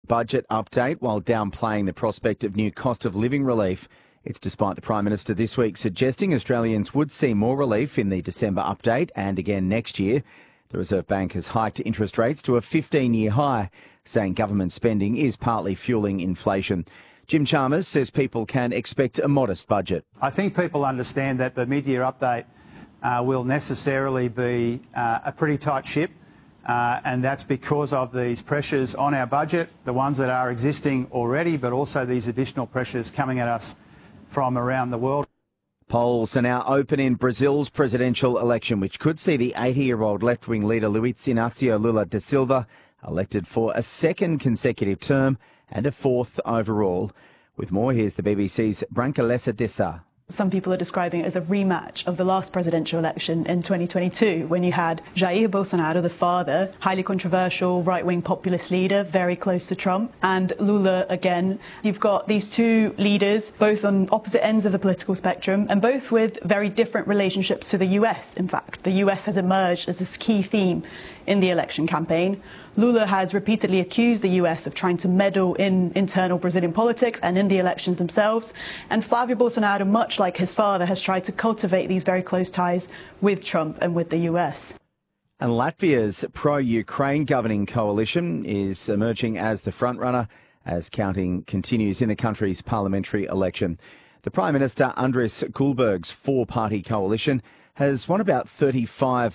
budget update while downplaying the prospect of new cost of living relief. It's despite the Prime Minister this week suggesting Australians would see more relief in the December update and again next year. The Reserve Bank has hiked interest rates to a 15-year high, saying government spending is partly fueling inflation. Jim Chalmers says people can expect a modest budget. I think people understand that the mid-year update will necessarily be a pretty tight ship, and that's because of these pressures on our budget, the ones that are existing already, but also these additional pressures coming at us from around the world. Polls are now open in Brazil's presidential election, which could see the 80-year-old left-wing leader Luiz Inácio Lula da Silva elected for a second consecutive term and a fourth overall. With more, here's the BBC's Branca Lessa Dessa. Some people are describing it as a rematch of the last presidential election in 2022, when you had Jair Bolsonaro, the father, highly controversial right-wing populist leader, very close to Trump, and Lula again. You've got these two leaders, both on opposite ends of the political spectrum, and both with very different relationships to the US, in fact. The US has emerged as this key theme in the election campaign. Lula has repeatedly accused the US of trying to meddle in internal Brazilian politics and in the elections themselves. And Flavio Bolsonaro, much like his father, has tried to cultivate these very close ties with Trump and with the US. And Latvia's pro-Ukraine governing coalition is emerging as the frontrunner as counting continues in the country's parliamentary election. The Prime Minister Andris Kulberg's four-party coalition has won about 35%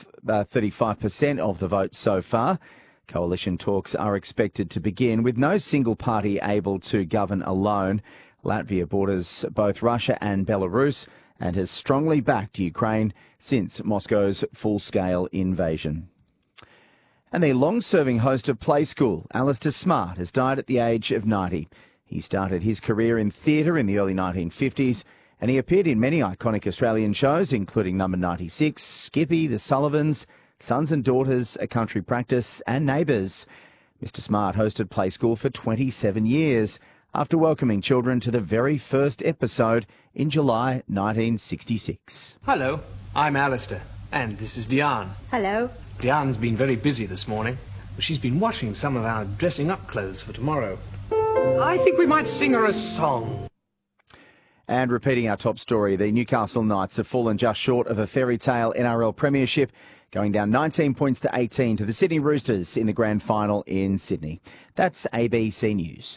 of the vote so far. Coalition talks are expected to begin with no single party able to govern alone. Latvia borders both Russia and Belarus and has strongly backed Ukraine since Moscow's full-scale invasion. And the long-serving host of Play School, Alistair Smart, has died at the age of 90. He started his career in theatre in the early 1950s and he appeared in many iconic Australian shows, including Number 96, Skippy, The Sullivans, Sons and Daughters, A Country Practice and Neighbours. Mr Smart hosted Play School for 27 years after welcoming children to the very first episode in July 1966. Hello, I'm Alistair and this is Diane. Hello. Diane's been very busy this morning. She's been washing some of our dressing up clothes for tomorrow. I think we might sing her a song. And repeating our top story, the Newcastle Knights have fallen just short of a fairy tale NRL premiership, going down 19 points to 18 to the Sydney Roosters in the grand final in Sydney. That's ABC News.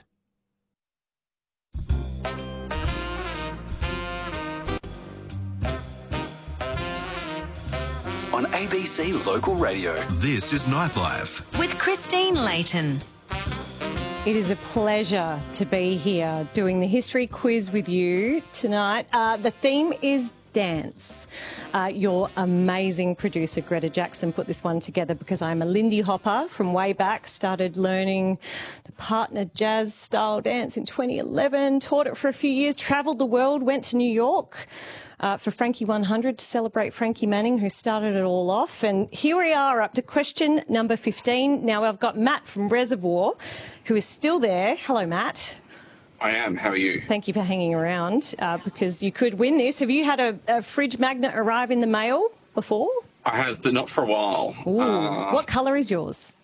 On ABC Local Radio, this is Nightlife with Christine Layton. It is a pleasure to be here doing the history quiz with you tonight. The theme is dance. Your amazing producer, Greta Jackson, put this one together because I'm a Lindy Hopper from way back, started learning the partner jazz style dance in 2011, taught it for a few years, travelled the world, went to New York for Frankie 100 to celebrate Frankie Manning, who started it all off. And here we are up to question number 15. Now I've got Matt from Reservoir, who is still there. Hello, Matt. I am. How are you? Thank you for hanging around because you could win this. Have you had a fridge magnet arrive in the mail before? I have, but not for a while. Ooh. What colour is yours?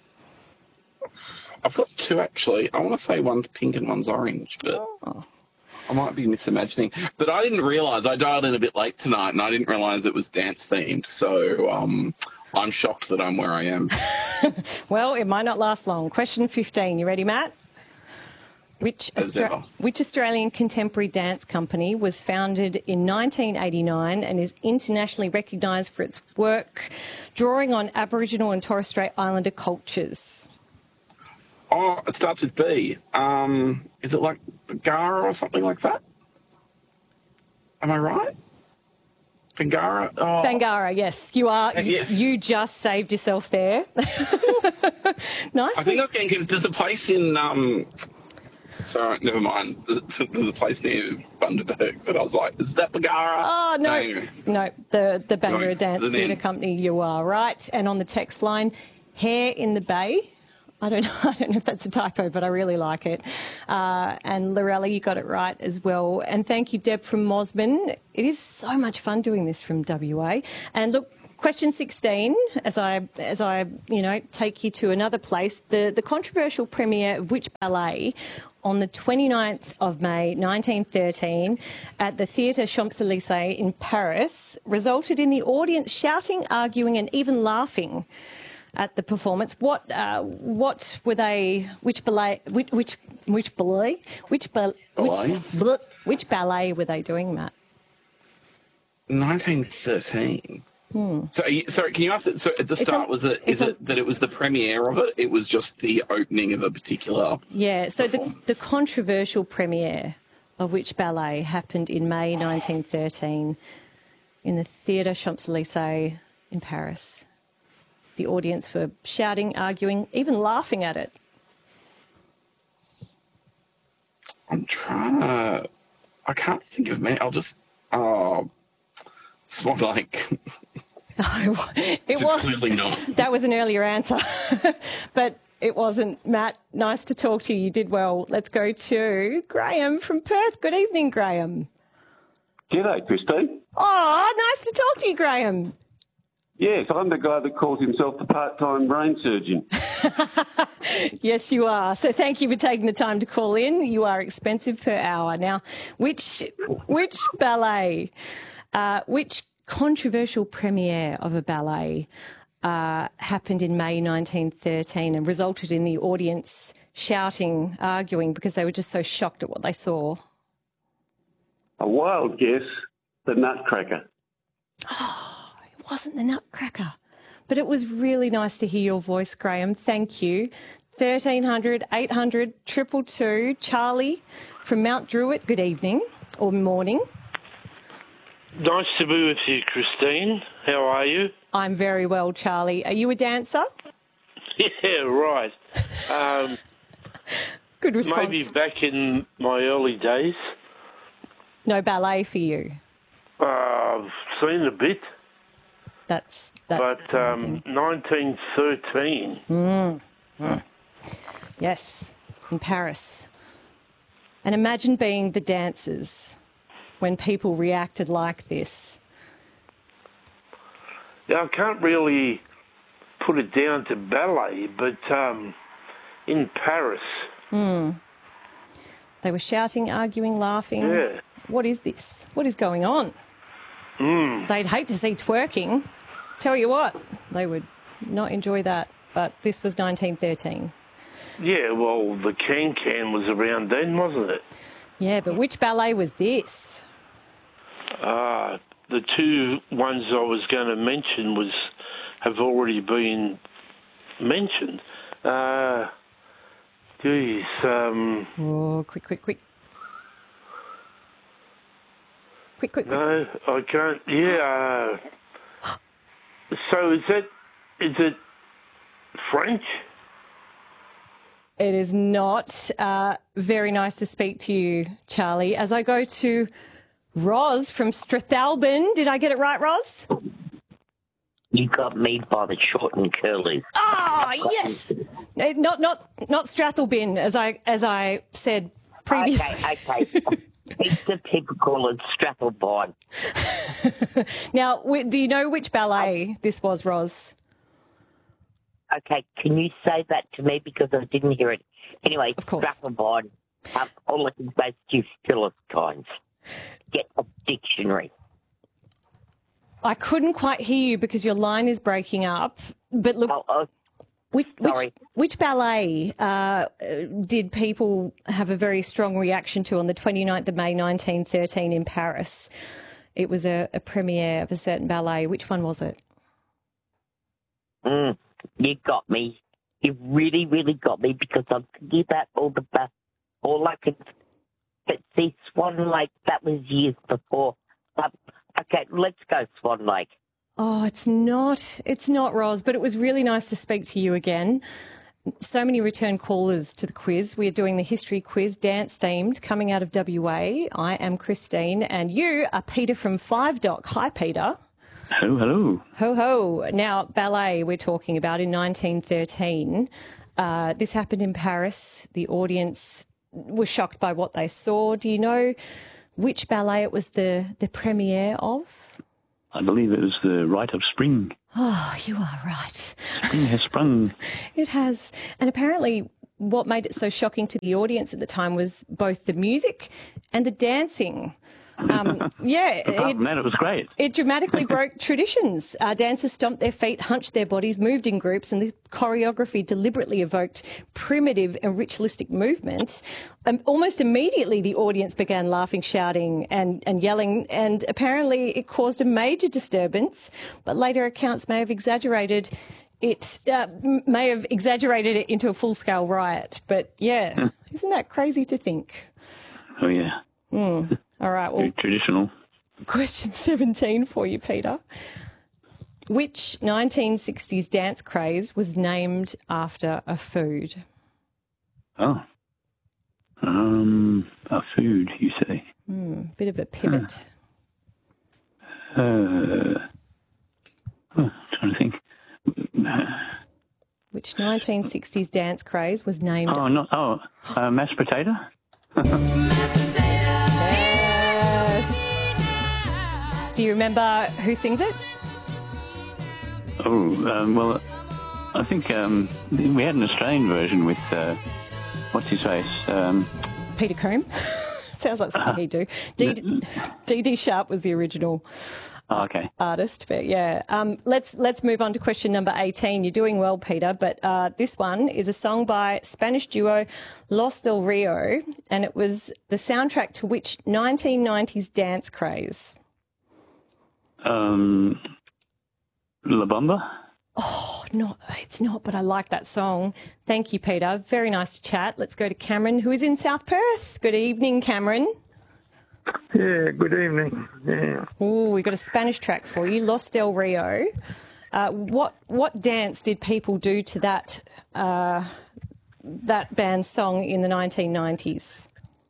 I've got two, actually. I want to say one's pink and one's orange, but I might be misimagining. But I didn't realise. I dialed in a bit late tonight, and I didn't realise it was dance-themed. So I'm shocked that I'm where I am. Well, it might not last long. Question 15. You ready, Matt? Which Australian contemporary dance company was founded in 1989 and is internationally recognised for its work drawing on Aboriginal and Torres Strait Islander cultures? Oh, it starts with B. Is it like Bangara or something like that? Am I right? Bangara? Oh. Bangara, yes. You are. Yes. You just saved yourself there. Nice. I think I was getting... There's a place in... Sorry, never mind. There's a place near Bundaberg, but I was like, is that Bangara? Oh, no. Anyway. No, the Bangara Dance Theatre Company, you are right. And on the text line, Hair in the Bay. I don't know if that's a typo, but I really like it. And Lorella, you got it right as well. And thank you, Deb from Mosman. It is so much fun doing this from WA. And look, question 16, as I take you to another place, the controversial premiere of which ballet on the 29th of May 1913 at the Theatre Champs-Élysées in Paris resulted in the audience shouting, arguing and even laughing at the performance. What were they? Which ballet? Which ballet were they doing, Matt? 1913. So, sorry, can you ask it? So, at the start, that it was the premiere of it? It was just the opening of a particular. Yeah. So the controversial premiere of which ballet happened in May 1913 in the Theatre Champs-Élysées in Paris. The audience were shouting, arguing, even laughing at it. I'm trying to. I can't think of many. I'll just. Swan Lake. It was clearly not. That was an earlier answer, but it wasn't. Matt, nice to talk to you. You did well. Let's go to Graham from Perth. Good evening, Graham. G'day, Christine. Oh, nice to talk to you, Graham. Yes, I'm the guy that calls himself the part-time brain surgeon. Yes, you are. So thank you for taking the time to call in. You are expensive per hour. Now, which ballet, which controversial premiere of a ballet happened in May 1913 and resulted in the audience shouting, arguing, because they were just so shocked at what they saw? A wild guess, the Nutcracker. Oh, it wasn't the Nutcracker. But it was really nice to hear your voice, Graham. Thank you. 1300 800 222. Charlie from Mount Druitt, good evening or morning. Nice to be with you, Christine. How are you? I'm very well, Charlie. Are you a dancer? Yeah, right. Good response. Maybe back in my early days. No ballet for you? I've seen a bit. That's but 1913. Yes, in Paris. And imagine being the dancers when people reacted like this. Yeah, I can't really put it down to ballet, but in Paris. They were shouting, arguing, laughing. Yeah. What is this? What is going on? They'd hate to see twerking. Tell you what, they would not enjoy that. But this was 1913. Yeah, well, the Can-Can was around then, wasn't it? Yeah, but which ballet was this? The two ones I was going to mention have already been mentioned. Oh, quick. Quick. No, I can't. Yeah. So is it French? It is not. Very nice to speak to you, Charlie. As I go to Roz from Strathalbyn. Did I get it right, Roz? You got me by the short and curly. Oh, yes. No, not Strathalbyn, as I said previously. Okay. Heaps of people call it Strathalbyn. Now, do you know which ballet this was, Roz? Okay, can you say that to me because I didn't hear it? Anyway, of course. Strathalbyn. All I can say is you Philistines. Get a dictionary. I couldn't quite hear you because your line is breaking up. But look, which ballet did people have a very strong reaction to on the 29th of May 1913 in Paris? It was a premiere of a certain ballet. Which one was it? You got me. You really, really got me because I'm thinking about all I could. But see, Swan Lake, that was years before. Okay, let's go Swan Lake. Oh, it's not, Roz, but it was really nice to speak to you again. So many return callers to the quiz. We are doing the history quiz, dance-themed, coming out of WA. I am Christine, and you are Peter from 5 Dock. Hi, Peter. Hello. Ho. Now, ballet we're talking about in 1913. This happened in Paris. The audience was shocked by what they saw. Do you know which ballet it was the premiere of? I believe it was the Rite of Spring. Oh, you are right. Spring has sprung. It has. And apparently what made it so shocking to the audience at the time was both the music and the dancing. Apart from that, it was great. It dramatically broke traditions. Dancers stomped their feet, hunched their bodies, moved in groups, and the choreography deliberately evoked primitive and ritualistic movement. Almost immediately, the audience began laughing, shouting and yelling, and apparently it caused a major disturbance, but later accounts may have exaggerated it into a full-scale riot. But, yeah, isn't that crazy to think? Oh, yeah. All right, well, very traditional. Question 17 for you, Peter. Which 1960s dance craze was named after a food? Oh. A food, you say? Bit of a pivot. Trying to think. Which 1960s dance craze was named... mashed potato? Do you remember who sings it? Well, I think we had an Australian version with, what's his face? Peter Combe. Sounds like something he'd do. D.D. Sharp was the original artist. But, yeah. Let's move on to question number 18. You're doing well, Peter, but this one is a song by Spanish duo Los Del Rio, and it was the soundtrack to which 1990s dance craze? La Bamba? Oh, no, it's not, but I like that song. Thank you, Peter. Very nice to chat. Let's go to Cameron, who is in South Perth. Good evening, Cameron. Yeah, good evening. Yeah. Oh, we've got a Spanish track for you, Los Del Rio. What dance did people do to that band's song in the 1990s?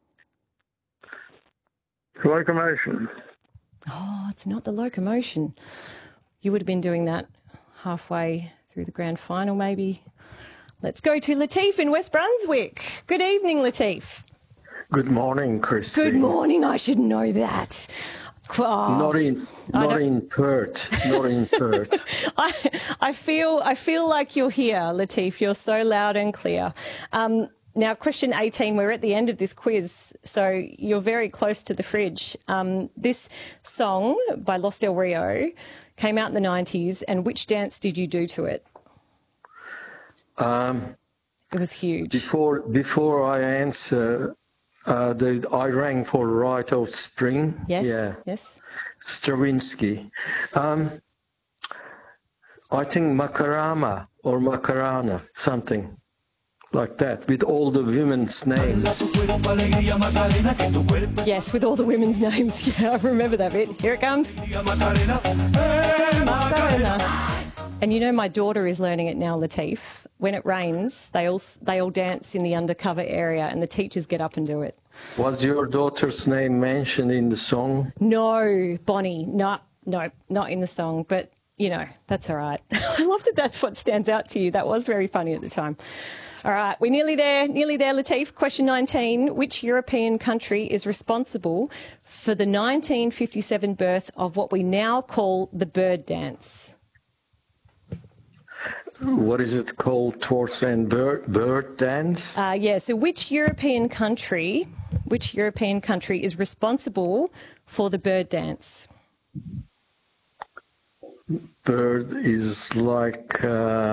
Locomotion. Oh, it's not the locomotion. You would have been doing that halfway through the grand final, maybe. Let's go to Latif in West Brunswick. Good evening, Latif. Good morning, Christine. Good morning. I should know that. Oh, not in Perth. Not in Perth. I feel like you're here, Latif. You're so loud and clear. Now, question 18, we're at the end of this quiz, so you're very close to the fridge. This song by Los Del Rio came out in the 90s, and which dance did you do to it? It was huge. Before I answer, I rang for Rite of Spring. Yes, yeah. Yes. Stravinsky. I think Macarena or Macarena, something like that, with all the women's names. Yes, with all the women's names. Yeah, I remember that bit. Here it comes. And you know, my daughter is learning it now, Latif. When it rains, they all dance in the undercover area, and the teachers get up and do it. Was your daughter's name mentioned in the song? No, Bonnie. No, not in the song, but, you know, that's all right. I love that that's what stands out to you. That was very funny at the time. All right, we're nearly there, Latif. Question 19. Which European country is responsible for the 1957 birth of what we now call the bird dance? What is it called? Torts and bird dance? Yeah, so which European country is responsible for the bird dance? Bird is like...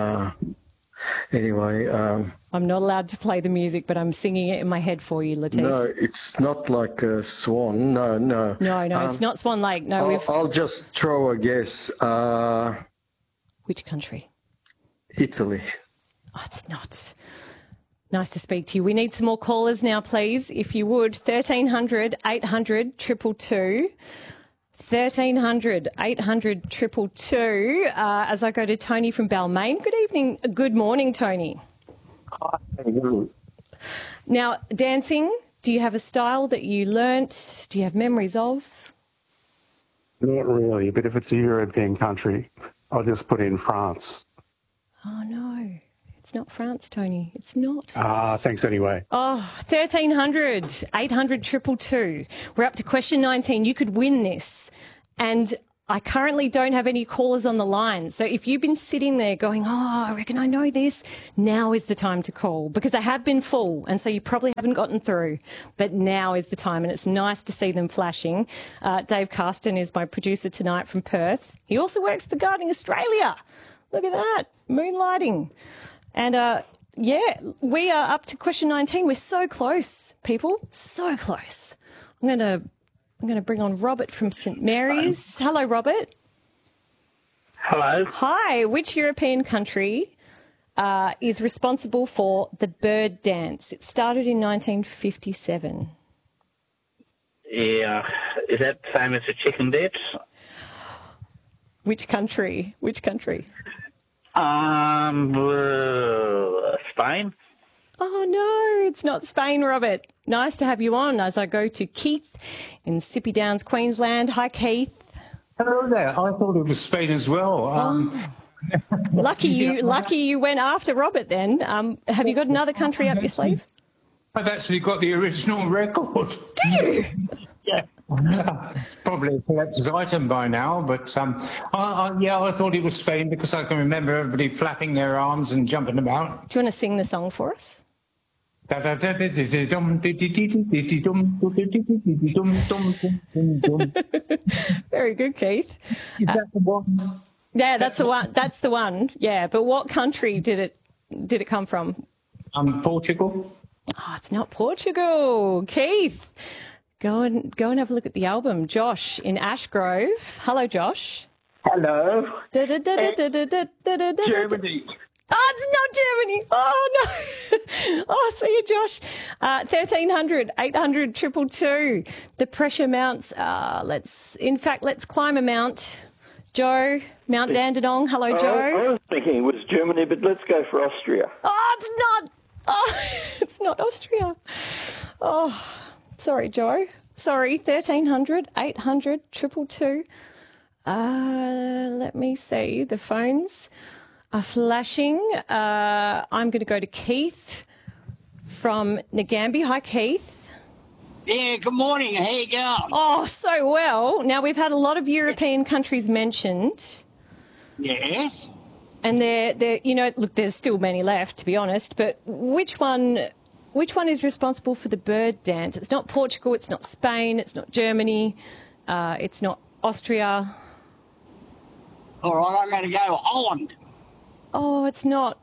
Anyway, I'm not allowed to play the music, but I'm singing it in my head for you, Latif. No, it's not like a swan. No. No, it's not Swan Lake. No, I'll just throw a guess. Which country? Italy. Oh, it's not. Nice to speak to you. We need some more callers now, please. If you would, 1300 800 222. 1300 800 222. As I go to Tony from Balmain. Good evening. Good morning, Tony. Hi. Now, dancing, do you have a style that you learnt? Do you have memories of? Not really, but if it's a European country, I'll just put in France. Oh, no. It's not France, Tony. It's not. Thanks anyway. Oh, 1300 800 222. We're up to question 19. You could win this. And I currently don't have any callers on the line. So if you've been sitting there going, I reckon I know this, now is the time to call, because they have been full. And so you probably haven't gotten through. But now is the time. And it's nice to see them flashing. Dave Carston is my producer tonight from Perth. He also works for Gardening Australia. Look at that. Moonlighting. And, we are up to question 19. We're so close, people. So close. I'm going to bring on Robert from St Mary's. Hello, Robert. Hello. Hi. Which European country is responsible for the bird dance? It started in 1957. Yeah. Is that the same as the chicken dance? Which country? Spain. Oh, no, it's not Spain, Robert. Nice to have you on as I go to Keith in Sippy Downs, Queensland. Hi, Keith. Hello there. I thought it was Spain as well. Lucky you went after Robert then. Have you got another country up your sleeve? I've actually got the original record. Do you? Yeah. It's probably a collector's item by now, but I thought it was Spain because I can remember everybody flapping their arms and jumping about. Do you want to sing the song for us? Very good, Keith. Is that the one? Yeah, that's the one. That's the one. Yeah, but what country did it come from? Portugal. Oh, it's not Portugal, Keith. Go and have a look at the album. Josh in Ashgrove. Hello, Josh. Hello. Germany. Oh, it's not Germany. Oh, no. Oh, see you, Josh. 1300 800 222. The pressure mounts. Let's climb a mount. Joe, Mount Dandenong. Hello, Joe. I was thinking it was Germany, but let's go for Austria. Oh, it's not. Oh, it's not Austria. Oh, sorry, Joe. Sorry, 1300 800 222. Let me see. The phones are flashing. I'm going to go to Keith from Nagambie. Hi, Keith. Yeah, good morning. How you going? Oh, so well. Now, we've had a lot of European countries mentioned. Yes. And they're look, there's still many left, to be honest, but which one is responsible for the bird dance? It's not Portugal, it's not Spain, it's not Germany, it's not Austria. All right, I'm going to go Holland. Oh, it's not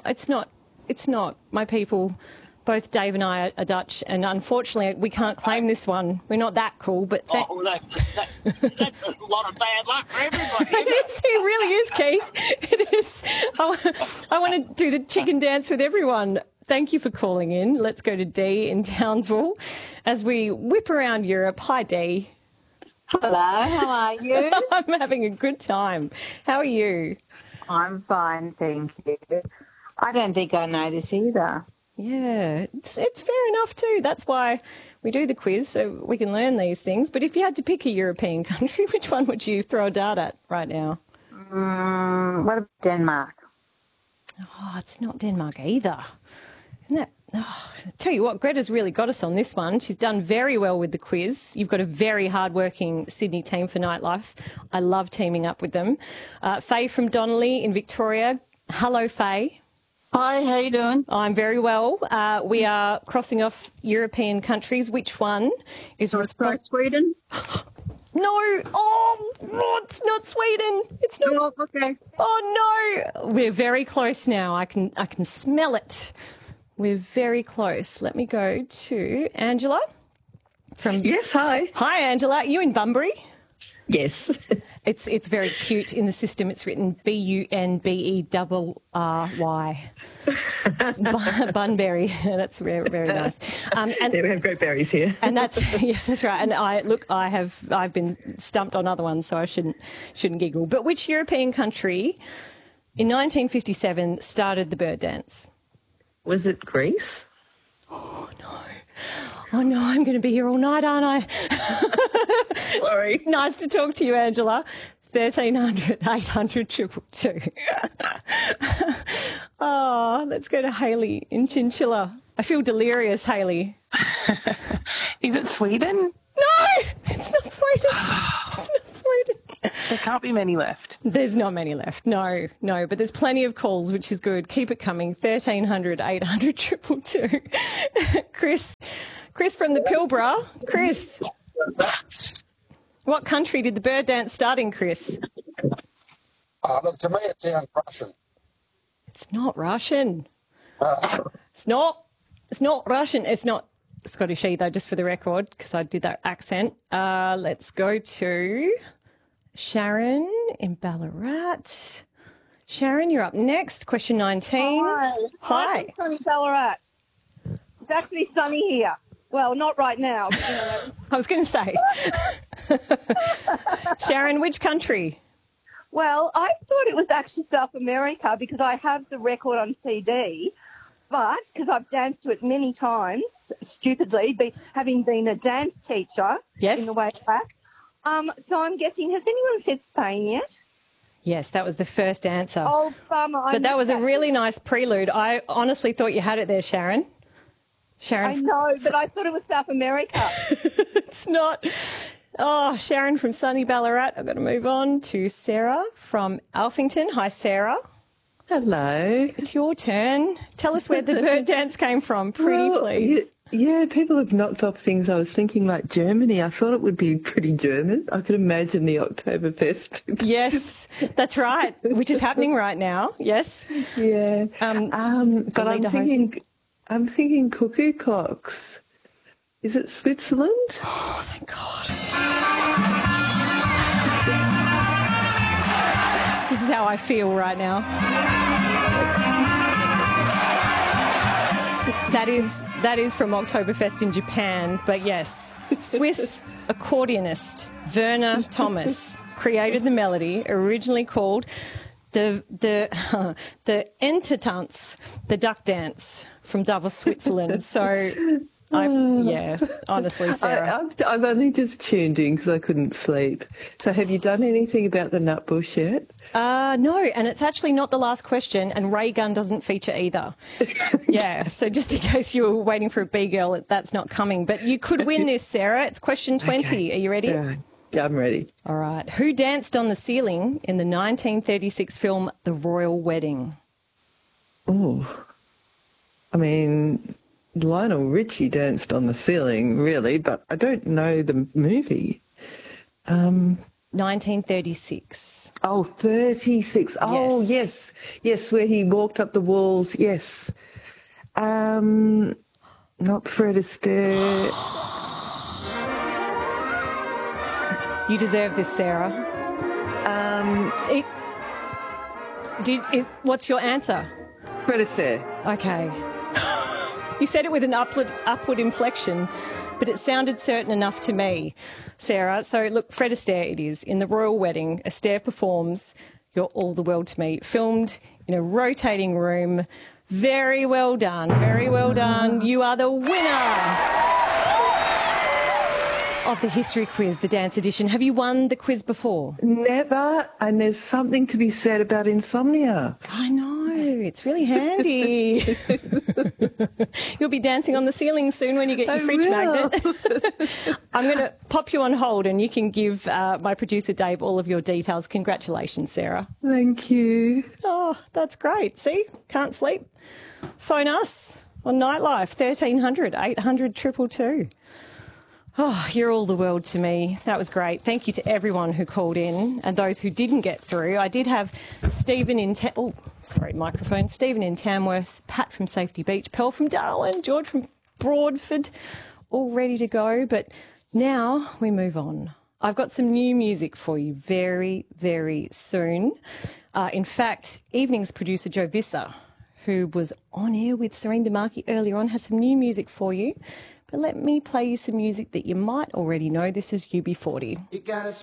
my people. Both Dave and I are Dutch, and unfortunately we can't claim this one. We're not that cool, but... that's a lot of bad luck for everybody. It really is, Keith. It is. I want to do the chicken dance with everyone. Thank you for calling in. Let's go to Dee in Townsville as we whip around Europe. Hi, Dee. Hello, how are you? I'm having a good time. How are you? I'm fine, thank you. I don't think I know this either. Yeah, it's fair enough too. That's why we do the quiz, so we can learn these things. But if you had to pick a European country, which one would you throw a dart at right now? What about Denmark? Oh, it's not Denmark either. Isn't that? Oh, I tell you what, Greta's really got us on this one. She's done very well with the quiz. You've got a very hard-working Sydney team for Nightlife. I love teaming up with them. Faye from Donnelly in Victoria. Hello, Faye. Hi, how you doing? I'm very well. We are crossing off European countries. Which one is responsible? Sweden? No. Oh, it's not Sweden. It's not. Oh, okay. Oh, no. We're very close now. I can smell it. We're very close. Let me go to Angela. Yes, hi. Hi, Angela. Are you in Bunbury? Yes. It's very cute in the system. It's written Bunberry. Bunbury. That's very, very nice. And we have great berries here. And yes, that's right. And I've been stumped on other ones, so I shouldn't giggle. But which European country in 1957 started the bird dance? Was it Greece? Oh no, I'm going to be here all night, aren't I? Sorry. Nice to talk to you, Angela. 1300 800 222. Oh, let's go to Hayley in Chinchilla. I feel delirious, Hayley. Is it Sweden? No, it's not Sweden. It's not Sweden. There can't be many left. There's not many left. No, but there's plenty of calls, which is good. Keep it coming. 1300 800 222. Chris from the Pilbara. Chris, what country did the bird dance start in, Chris? Look, to me it sounds Russian. It's not Russian. It's not Russian. It's not Scottish either, just for the record, because I did that accent. Let's go to Sharon in Ballarat. Sharon, you're up next. Question 19. Hi. It's sunny Ballarat. It's actually sunny here. Well, not right now. But, you know. I was going to say. Sharon, which country? Well, I thought it was actually South America because I have the record on CD. But, because I've danced to it many times, stupidly, having been a dance teacher in the way back. So I'm guessing, has anyone said Spain yet? Yes, that was the first answer. Oh, bummer. But that was a really nice prelude. I honestly thought you had it there, Sharon. I know, but I thought it was South America. It's not. Oh, Sharon from sunny Ballarat. I've got to move on to Sarah from Alphington. Hi, Sarah. Hello. It's your turn. Tell us where the bird dance came from, please. Yeah, people have knocked off things. I was thinking like Germany. I thought it would be pretty German. I could imagine the Oktoberfest. Yes, that's right, which is happening right now. Yes. Yeah. But I'm thinking cuckoo clocks. Is it Switzerland? Oh, thank God. This is how I feel right now. That is from Oktoberfest in Japan, but yes, Swiss accordionist Werner Thomas created the melody, originally called the Entertanz, the duck dance from Davos, Switzerland. So. Honestly, Sarah. I've only just tuned in because I couldn't sleep. So have you done anything about the nutbush yet? No, and it's actually not the last question, and Ray Gun doesn't feature either. Yeah, so just in case you were waiting for a B-girl, that's not coming. But you could win this, Sarah. It's question 20. Okay. Are you ready? Yeah, I'm ready. All right. Who danced on the ceiling in the 1936 film The Royal Wedding? Oh, I mean... Lionel Richie danced on the ceiling, really, but I don't know the movie. 1936. Oh, 36. Oh, yes. Yes, where he walked up the walls, yes. Not Fred Astaire. You deserve this, Sarah. What's your answer? Fred Astaire. Okay. You said it with an upward inflection, but it sounded certain enough to me, Sarah. So, look, Fred Astaire it is. In The Royal Wedding, Astaire performs You're All the World to Me, filmed in a rotating room. Very well done. Very well done. You are the winner of the history quiz, the dance edition. Have you won the quiz before? Never, and there's something to be said about insomnia. I know, it's really handy. You'll be dancing on the ceiling soon when you get your fridge magnet. I'm going to pop you on hold and you can give my producer Dave all of your details. Congratulations, Sarah. Thank you. Oh, that's great. See, can't sleep. Phone us on Nightlife, 1300 800 222. Oh, you're all the world to me. That was great. Thank you to everyone who called in and those who didn't get through. I did have Stephen in Stephen in Tamworth, Pat from Safety Beach, Pearl from Darwin, George from Broadford, all ready to go. But now we move on. I've got some new music for you very, very soon. In fact, evening's producer Joe Visser, who was on air with Serene DeMarchi earlier on, has some new music for you. But let me play you some music that you might already know. This is UB40. You gotta